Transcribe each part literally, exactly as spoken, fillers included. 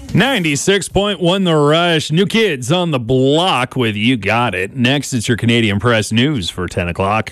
ninety-six point one The Rush. New Kids on the Block with You Got It. Next, it's your Canadian Press News for ten o'clock.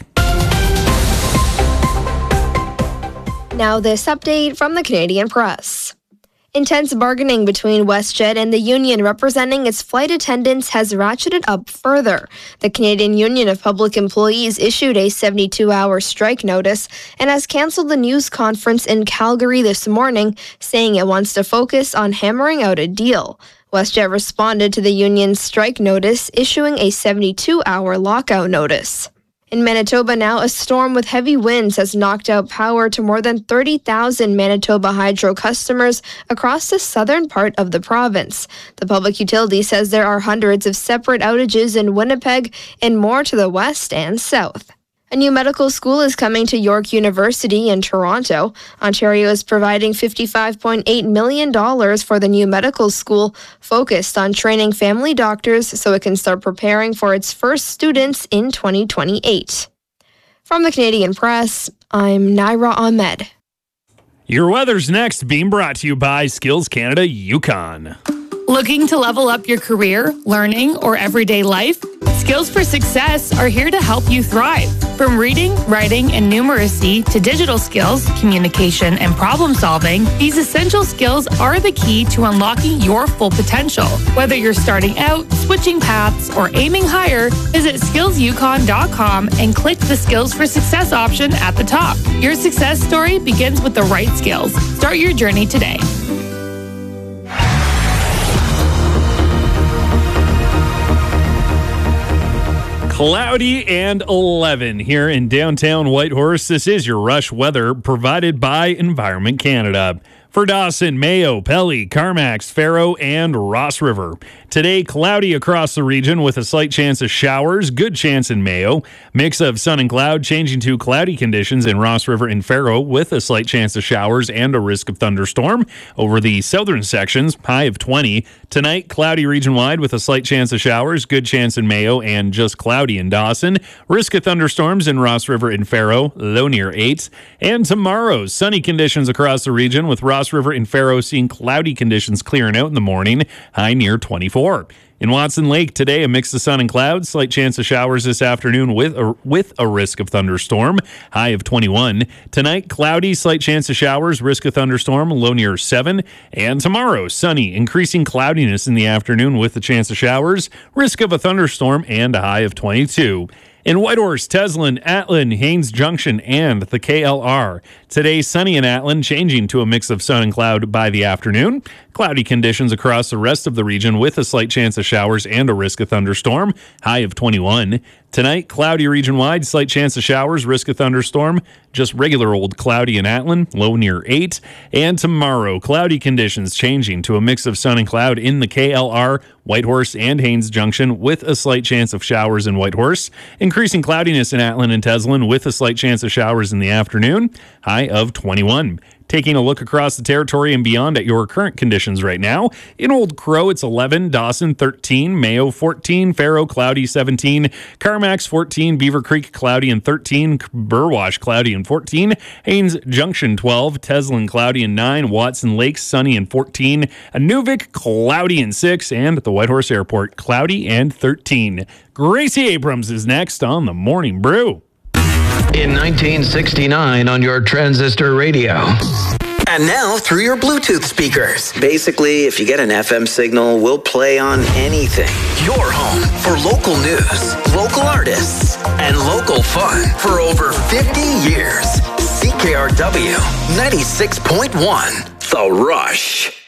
Now this update from the Canadian Press. Intense bargaining between WestJet and the union representing its flight attendants has ratcheted up further. The Canadian Union of Public Employees issued a seventy-two hour strike notice and has cancelled the news conference in Calgary this morning, saying it wants to focus on hammering out a deal. WestJet responded to the union's strike notice, issuing a seventy-two hour lockout notice. In Manitoba now, a storm with heavy winds has knocked out power to more than thirty thousand Manitoba Hydro customers across the southern part of the province. The public utility says there are hundreds of separate outages in Winnipeg and more to the west and south. A new medical school is coming to York University in Toronto. Ontario is providing fifty-five point eight million dollars for the new medical school, focused on training family doctors so it can start preparing for its first students in twenty twenty-eight. From the Canadian Press, I'm Naira Ahmed. Your weather's next, being brought to you by Skills Canada Yukon. Looking to level up your career, learning, or everyday life? Skills for Success are here to help you thrive. From reading, writing, and numeracy to digital skills, communication, and problem solving, these essential skills are the key to unlocking your full potential. Whether you're starting out, switching paths, or aiming higher, visit skills yukon dot com and click the Skills for Success option at the top. Your success story begins with the right skills. Start your journey today. Cloudy and eleven here in downtown Whitehorse. This is your Rush weather provided by Environment Canada. For Dawson, Mayo, Pelly, Carmacks, Faro, and Ross River. Today, cloudy across the region with a slight chance of showers. Good chance in Mayo. Mix of sun and cloud changing to cloudy conditions in Ross River and Faro with a slight chance of showers and a risk of thunderstorm. Over the southern sections, high of twenty. Tonight, cloudy region-wide with a slight chance of showers. Good chance in Mayo and just cloudy in Dawson. Risk of thunderstorms in Ross River and Faro, low near eight. And tomorrow, sunny conditions across the region with Ross River and Faro seeing cloudy conditions clearing out in the morning, high near twenty-four. In Watson Lake today, a mix of sun and clouds, slight chance of showers this afternoon with a, with a risk of thunderstorm, high of twenty-one. Tonight, cloudy, slight chance of showers, risk of thunderstorm, low near seven. And tomorrow, sunny, increasing cloudiness in the afternoon with a chance of showers, risk of a thunderstorm, and a high of twenty-two. In Whitehorse, Teslin, Atlin, Haines Junction, and the K L R. Today, sunny in Atlin, changing to a mix of sun and cloud by the afternoon. Cloudy conditions across the rest of the region with a slight chance of showers and a risk of thunderstorm, high of twenty-one. Tonight, cloudy region-wide, slight chance of showers, risk of thunderstorm, just regular old cloudy in Atlin, low near eight. And tomorrow, cloudy conditions changing to a mix of sun and cloud in the K L R, Whitehorse, and Haines Junction with a slight chance of showers in Whitehorse. Increasing cloudiness in Atlin and Teslin with a slight chance of showers in the afternoon, high of twenty-one. Taking a look across the territory and beyond at your current conditions right now. In Old Crow, it's eleven, Dawson thirteen, Mayo fourteen, Faro cloudy seventeen, Carmacks fourteen, Beaver Creek cloudy and thirteen, Burwash cloudy and fourteen, Haines Junction twelve, Teslin cloudy and nine, Watson Lake sunny and fourteen, Nuvik cloudy and six, and at the Whitehorse Airport cloudy and thirteen. Gracie Abrams is next on the Morning Brew. In nineteen sixty-nine on your transistor radio. And now through your Bluetooth speakers. Basically, if you get an F M signal, we'll play on anything. Your home for local news, local artists, and local fun for over fifty years. C K R W ninety-six point one, The Rush.